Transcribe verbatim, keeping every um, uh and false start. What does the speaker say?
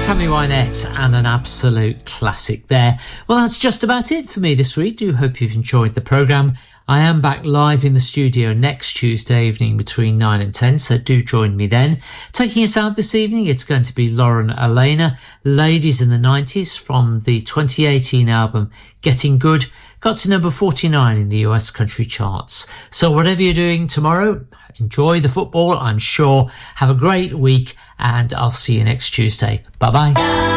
Tammy Wynette and an absolute classic there. Well, that's just about it for me this week. Do hope you've enjoyed the programme. I am back live in the studio next Tuesday evening between nine and ten, so do join me then. Taking us out this evening, it's going to be Lauren Elena, Ladies in the nineties, from the twenty eighteen album Getting Good. Got to number forty-nine in the U S country charts. So whatever you're doing tomorrow, enjoy the football, I'm sure. Have a great week, and I'll see you next Tuesday. Bye-bye.